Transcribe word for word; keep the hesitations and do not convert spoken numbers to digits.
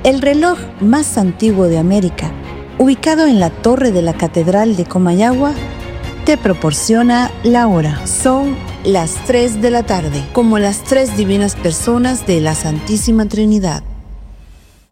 El reloj más antiguo de América, ubicado en la torre de la Catedral de Comayagua, te proporciona la hora. Son las tres de la tarde, como las tres divinas personas de la Santísima Trinidad.